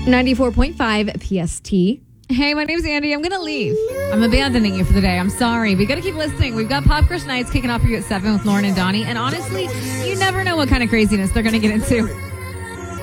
94.5 PST. Hey, my name's Andy. I'm going to leave. I'm abandoning you for the day. I'm sorry. We got to keep listening. We've got Pop Crush Nights kicking off for you at 7 with Lauren and Donnie. And honestly, you never know what kind of craziness they're going to get into.